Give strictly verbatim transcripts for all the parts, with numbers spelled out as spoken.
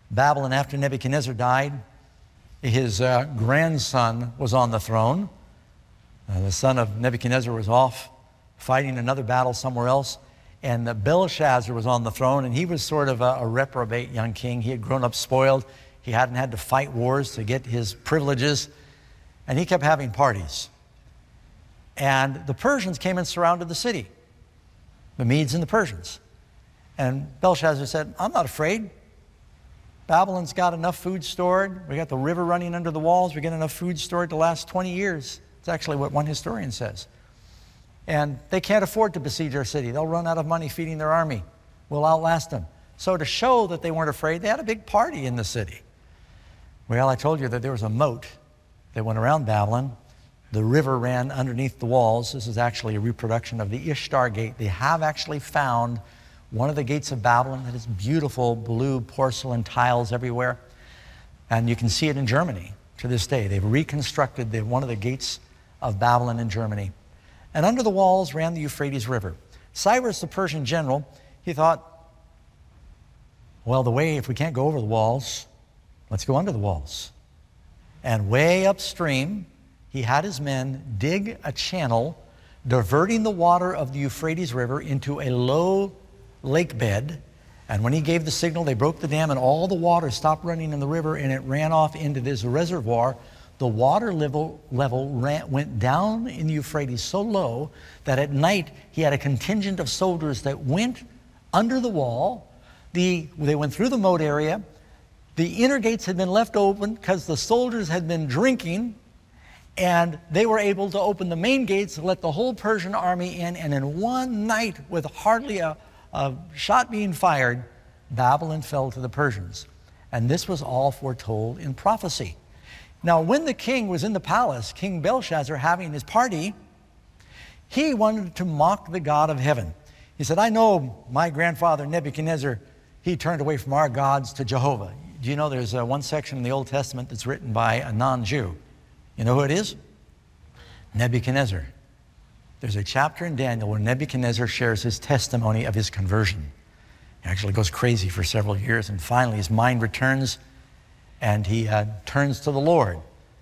Babylon, after Nebuchadnezzar died, his uh, grandson was on the throne. Uh, the son of Nebuchadnezzar was off fighting another battle somewhere else. And uh, Belshazzar was on the throne, and he was sort of a, a reprobate young king. He had grown up spoiled. He hadn't had to fight wars to get his privileges. And he kept having parties. And the Persians came and surrounded the city, the Medes and the Persians. And Belshazzar said, I'm not afraid. Babylon's got enough food stored. We got the river running under the walls. We got enough food stored to last twenty years. It's actually what one historian says. And they can't afford to besiege our city. They'll run out of money feeding their army. We'll outlast them. So to show that they weren't afraid, they had a big party in the city. Well, I told you that there was a moat that went around Babylon. The river ran underneath the walls. This is actually a reproduction of the Ishtar Gate. They have actually found one of the gates of Babylon that has beautiful blue porcelain tiles everywhere. And you can see it in Germany to this day. They've reconstructed the, one of the gates of Babylon in Germany. And under the walls ran the Euphrates River. Cyrus, the Persian general, he thought, well, the way, if we can't go over the walls, let's go under the walls. And way upstream, he had his men dig a channel, diverting the water of the Euphrates River into a low lake bed. And when he gave the signal, they broke the dam, and all the water stopped running in the river, and it ran off into this reservoir. The water level, level ran, went down in the Euphrates so low that at night he had a contingent of soldiers that went under the wall. The, they went through the moat area. The inner gates had been left open because the soldiers had been drinking, and they were able to open the main gates and let the whole Persian army in. And in one night, with hardly a, a shot being fired, Babylon fell to the Persians. And this was all foretold in prophecy. Now, when the king was in the palace, King Belshazzar having his party, he wanted to mock the God of heaven. He said, I know my grandfather Nebuchadnezzar, he turned away from our gods to Jehovah. Do you know there's uh, one section in the Old Testament that's written by a non-Jew? You know who it is? Nebuchadnezzar. There's a chapter in Daniel where Nebuchadnezzar shares his testimony of his conversion. He actually goes crazy for several years, and finally his mind returns, and he uh, turns to the Lord.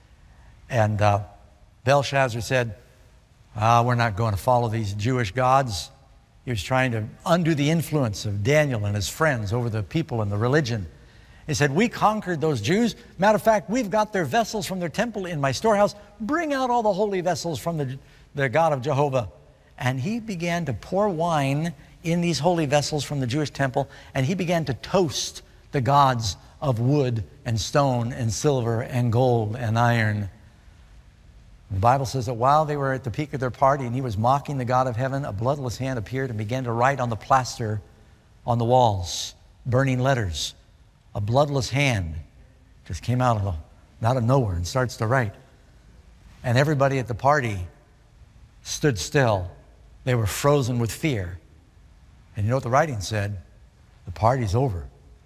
And uh, Belshazzar said, ah, we're not going to follow these Jewish gods. He was trying to undo the influence of Daniel and his friends over the people and the religion. He said, we conquered those Jews. Matter of fact, we've got their vessels from their temple in my storehouse. Bring out all the holy vessels from the, the God of Jehovah. And he began to pour wine in these holy vessels from the Jewish temple, and he began to toast the gods of wood and stone and silver and gold and iron. The Bible says that while they were at the peak of their party and he was mocking the God of heaven, a bloodless hand appeared and began to write on the plaster on the walls, burning letters. A bloodless hand just came out of, out of nowhere and starts to write. And everybody at the party stood still. They were frozen with fear. And you know what the writing said? The party's over.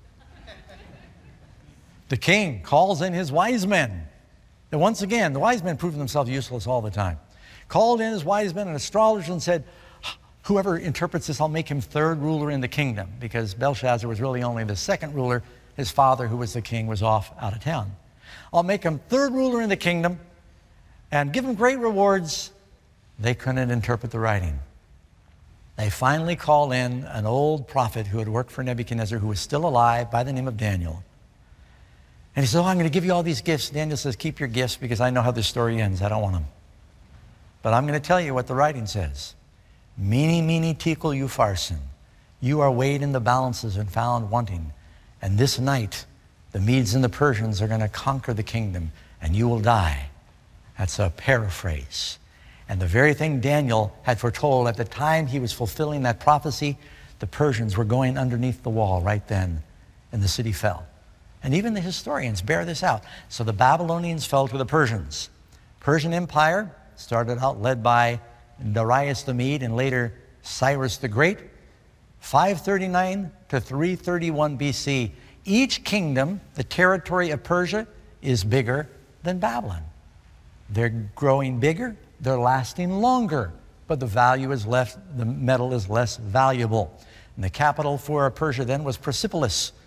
The king calls in his wise men. And once again, the wise men proved themselves useless all the time. Called in his wise men and astrologers and said, whoever interprets this, I'll make him third ruler in the kingdom, because Belshazzar was really only the second ruler. His father, who was the king, was off out of town. I'll make him third ruler in the kingdom and give him great rewards. They couldn't interpret the writing. They finally call in an old prophet who had worked for Nebuchadnezzar, who was still alive, by the name of Daniel. And he said, oh, I'm going to give you all these gifts. Daniel says, keep your gifts, because I know how this story ends. I don't want them. But I'm going to tell you what the writing says. Mene, mene, tekel, upharsin. You are weighed in the balances and found wanting. And this night, the Medes and the Persians are going to conquer the kingdom, and you will die. That's a paraphrase. And the very thing Daniel had foretold at the time he was fulfilling that prophecy, the Persians were going underneath the wall right then, and the city fell. And even the historians bear this out. So the Babylonians fell to the Persians. Persian Empire started out led by Darius the Mede and later Cyrus the Great. five thirty-nine to three thirty-one B C. Each kingdom, the territory of Persia, is bigger than Babylon. They're growing bigger, they're lasting longer, but the value is less, the metal is less valuable. And the capital for Persia then was Persepolis.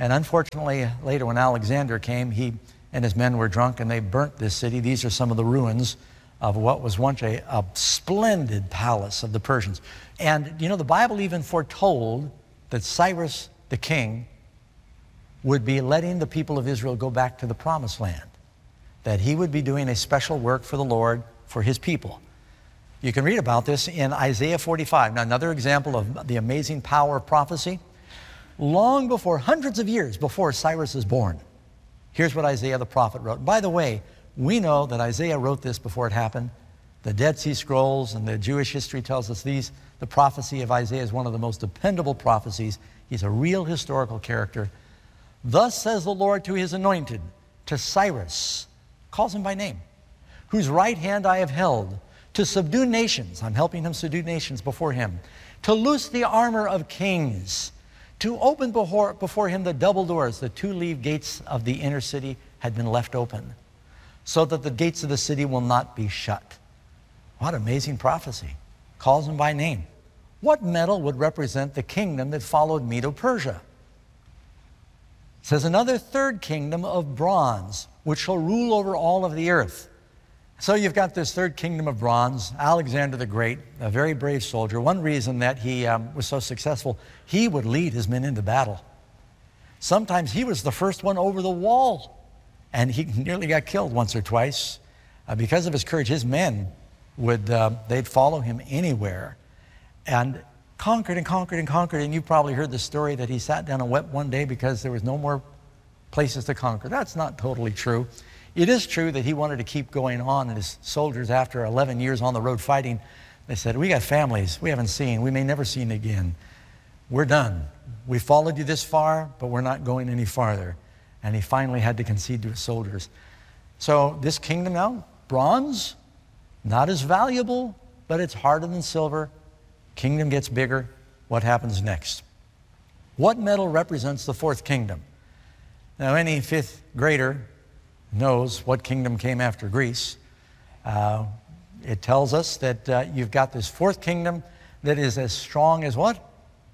And unfortunately, later when Alexander came, he and his men were drunk and they burnt this city. These are some of the ruins of what was once a, a splendid palace of the Persians. And you know, the Bible even foretold that Cyrus the king would be letting the people of Israel go back to the promised land, that he would be doing a special work for the Lord, for his people. You can read about this in Isaiah forty-five. Now, another example of the amazing power of prophecy. Long before, hundreds of years before Cyrus is born, here's what Isaiah the prophet wrote. By the way, we know that Isaiah wrote this before it happened. The Dead Sea Scrolls and the Jewish history tells us these, the prophecy of Isaiah is one of the most dependable prophecies. He's a real historical character. Thus says the Lord to his anointed, to Cyrus, calls him by name, whose right hand I have held, to subdue nations, I'm helping him subdue nations before him, to loose the armor of kings, to open before, before him the double doors. The two-leaved gates of the inner city had been left open, so that the gates of the city will not be shut. What amazing prophecy. Calls him by name. What metal would represent the kingdom that followed Medo-Persia? It says, another third kingdom of bronze, which shall rule over all of the earth. So you've got this third kingdom of bronze, Alexander the Great, a very brave soldier. One reason that he um, was so successful, he would lead his men into battle. Sometimes he was the first one over the wall, and he nearly got killed once or twice. Uh, because of his courage, his men would, uh, they'd follow him anywhere, and conquered and conquered and conquered. And you've probably heard the story that he sat down and wept one day because there was no more places to conquer. That's not totally true. It is true that he wanted to keep going on, and his soldiers, after eleven years on the road fighting, they said, we got families we haven't seen. We may never see them again. We're done. We followed you this far, but we're not going any farther. And he finally had to concede to his soldiers. So this kingdom now, bronze, not as valuable, but it's harder than silver. Kingdom gets bigger. What happens next? What metal represents the fourth kingdom? Now, any fifth grader knows what kingdom came after Greece. Uh, it tells us that uh, you've got this fourth kingdom that is as strong as what?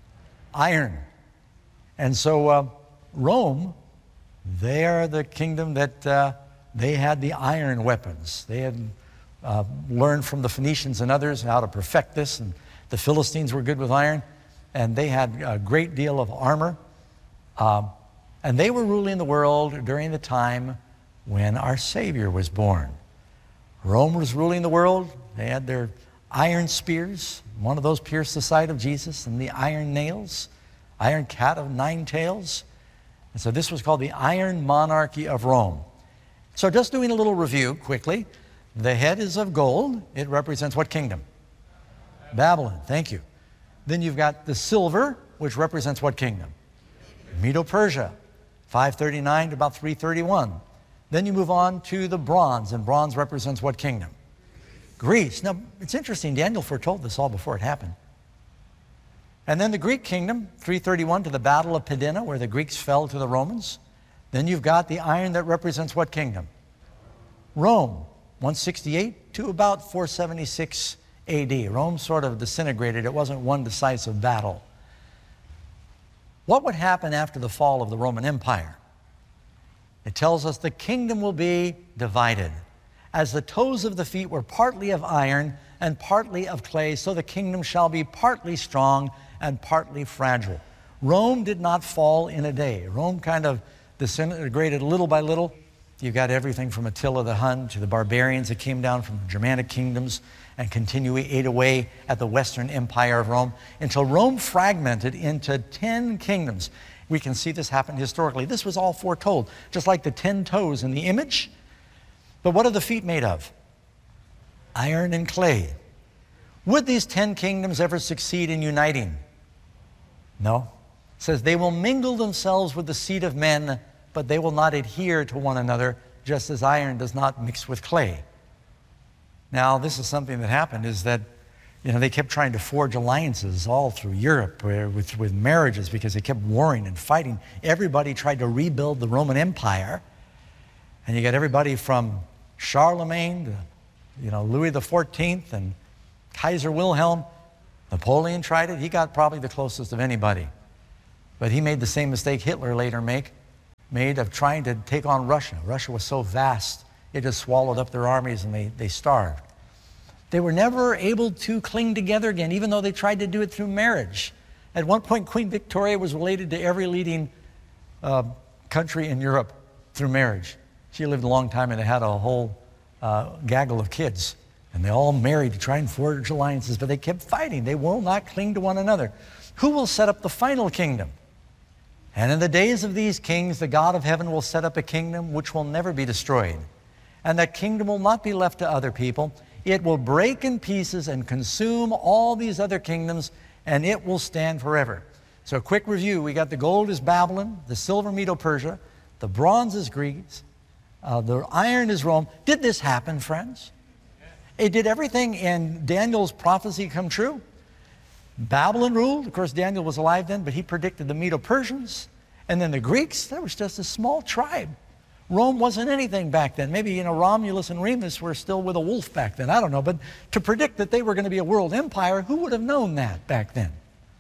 Iron. And so uh, Rome, they are the kingdom that uh, they had the iron weapons. They had uh, learned from the Phoenicians and others how to perfect this, and the Philistines were good with iron, and they had a great deal of armor. Um, and they were ruling the world during the time when our Savior was born. Rome was ruling the world. They had their iron spears. One of those pierced the side of Jesus, and the iron nails, iron cat of nine tails. And so this was called the Iron Monarchy of Rome. So just doing a little review quickly. The head is of gold. It represents what kingdom? Babylon. Thank you. Then you've got the silver, which represents what kingdom? Medo-Persia, five thirty-nine to about three thirty-one. Then you move on to the bronze, and bronze represents what kingdom? Greece. Now, it's interesting, Daniel foretold this all before it happened. And then the Greek kingdom, three thirty-one to the Battle of Pydna, where the Greeks fell to the Romans. Then you've got the iron that represents what kingdom? Rome, one sixty-eight to about four seventy-six A D. Rome sort of disintegrated. It wasn't one decisive battle. What would happen after the fall of the Roman Empire? It tells us the kingdom will be divided. As the toes of the feet were partly of iron and partly of clay, so the kingdom shall be partly strong and partly fragile. Rome did not fall in a day. Rome kind of disintegrated little by little. You've got everything from Attila the Hun to the barbarians that came down from the Germanic kingdoms and continually ate away at the Western Empire of Rome until Rome fragmented into ten kingdoms. We can see this happen historically. This was all foretold, just like the ten toes in the image. But what are the feet made of? Iron and clay. Would these ten kingdoms ever succeed in uniting? No. It says they will mingle themselves with the seed of men, but they will not adhere to one another, just as iron does not mix with clay. Now, this is something that happened, is that You know, they kept trying to forge alliances all through Europe with, with marriages because they kept warring and fighting. Everybody tried to rebuild the Roman Empire. And you got everybody from Charlemagne to, you know, Louis the fourteenth and Kaiser Wilhelm. Napoleon tried it. He got probably the closest of anybody. But he made the same mistake Hitler later make, made of trying to take on Russia. Russia was so vast, it just swallowed up their armies and they, they starved. They were never able to cling together again, even though they tried to do it through marriage. At one point, Queen Victoria was related to every leading uh, country in Europe through marriage. She lived a long time and they had a whole uh, gaggle of kids. And they all married to try and forge alliances, but they kept fighting. They will not cling to one another. Who will set up the final kingdom? And in the days of these kings, the God of heaven will set up a kingdom which will never be destroyed. And that kingdom will not be left to other people. It will break in pieces and consume all these other kingdoms, and it will stand forever. So a quick review. We got the gold is Babylon, the silver Medo-Persia, the bronze is Greece, uh, the iron is Rome. Did this happen, friends? It did everything in Daniel's prophecy come true. Babylon ruled. Of course, Daniel was alive then, but he predicted the Medo-Persians. And then the Greeks, that was just a small tribe. Rome wasn't anything back then. Maybe, you know, Romulus and Remus were still with a wolf back then. I don't know. But to predict that they were going to be a world empire, who would have known that back then?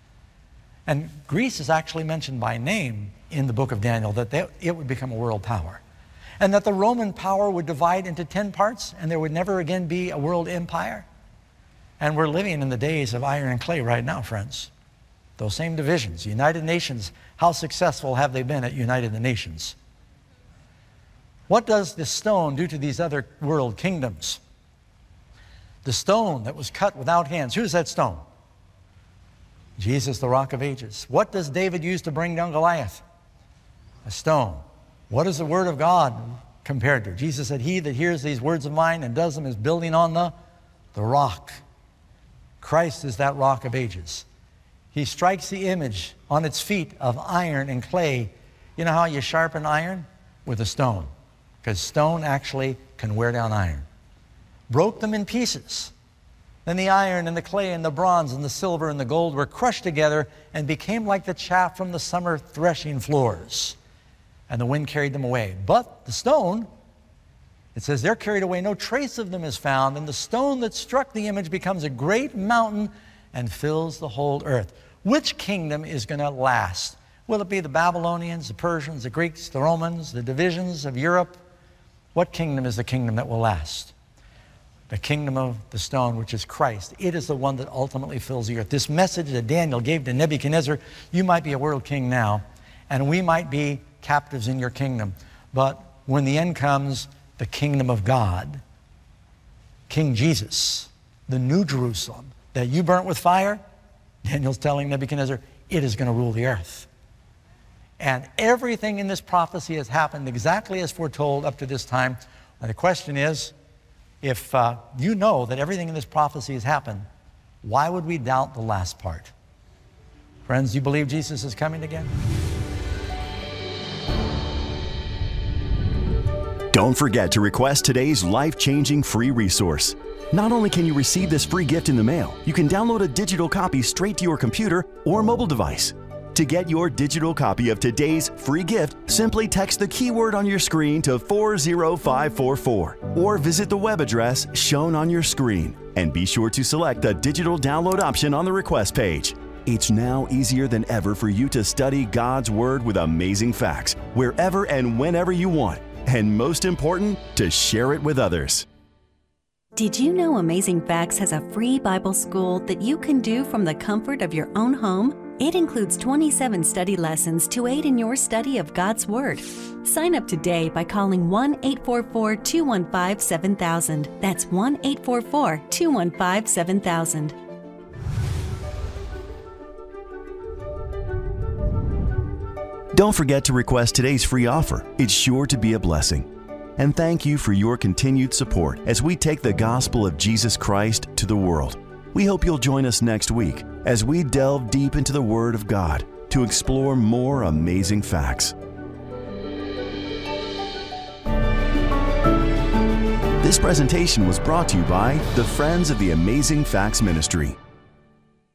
And Greece is actually mentioned by name in the book of Daniel, that they, it would become a world power. And that the Roman power would divide into ten parts, and there would never again be a world empire. And we're living in the days of iron and clay right now, friends. Those same divisions. United Nations, how successful have they been at United the Nations? What does this stone do to these other world kingdoms? The stone that was cut without hands. Who's that stone? Jesus, the Rock of Ages. What does David use to bring down Goliath? A stone. What is the Word of God compared to? Jesus said, he that hears these words of mine and does them is building on the, the rock. Christ is that Rock of Ages. He strikes the image on its feet of iron and clay. You know how you sharpen iron? With a stone. Because stone actually can wear down iron. Broke them in pieces. Then the iron and the clay and the bronze and the silver and the gold were crushed together and became like the chaff from the summer threshing floors. And the wind carried them away. But the stone, it says they're carried away, no trace of them is found, and the stone that struck the image becomes a great mountain and fills the whole earth. Which kingdom is going to last? Will it be the Babylonians, the Persians, the Greeks, the Romans, the divisions of Europe? What kingdom is the kingdom that will last? The kingdom of the stone, which is Christ. It is the one that ultimately fills the earth. This message that Daniel gave to Nebuchadnezzar, you might be a world king now, and we might be captives in your kingdom. But when the end comes, the kingdom of God, King Jesus, the new Jerusalem that you burnt with fire, Daniel's telling Nebuchadnezzar, it is going to rule the earth. And everything in this prophecy has happened exactly as foretold up to this time. And the question is, if uh, you know that everything in this prophecy has happened, why would we doubt the last part? Friends, do you believe Jesus is coming again? Don't forget to request today's life-changing free resource. Not only can you receive this free gift in the mail, you can download a digital copy straight to your computer or mobile device. To get your digital copy of today's free gift, simply text the keyword on your screen to four zero five four four or visit the web address shown on your screen. And be sure to select the digital download option on the request page. It's now easier than ever for you to study God's Word with amazing facts wherever and whenever you want. And most important, to share it with others. Did you know Amazing Facts has a free Bible school that you can do from the comfort of your own home? It includes twenty-seven study lessons to aid in your study of God's Word. Sign up today by calling one eight four four, two one five, seven thousand. That's one eight four four, two one five, seven thousand. Don't forget to request today's free offer. It's sure to be a blessing. And thank you for your continued support as we take the gospel of Jesus Christ to the world. We hope you'll join us next week as we delve deep into the Word of God to explore more amazing facts. This presentation was brought to you by the Friends of the Amazing Facts Ministry.